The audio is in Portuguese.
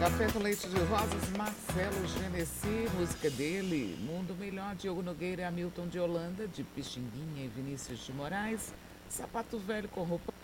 Café com leite de rosas, Marcelo Genesi, música dele, Mundo Melhor, Diogo Nogueira, Hamilton de Holanda, de Pixinguinha e Vinícius de Moraes, Sapato Velho com roupa